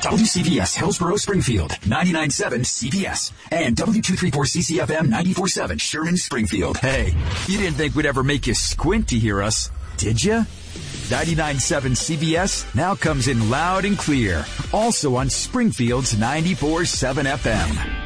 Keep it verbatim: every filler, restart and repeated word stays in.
W C B S Hillsborough Springfield, ninety-nine point seven C B S, and W two thirty-four C C F M ninety-four point seven Sherman Springfield. Hey, you didn't think we'd ever make you squint to hear us, did you? ninety-nine point seven C B S now comes in loud and clear, also on Springfield's ninety-four point seven F M.